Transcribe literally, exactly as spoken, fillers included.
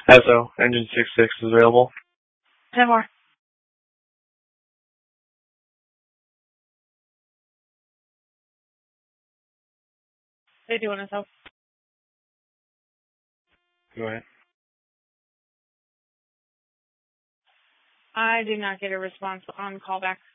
S O, engine six six is available. ten more. They doing us out. Go ahead. I did not get a response on callback.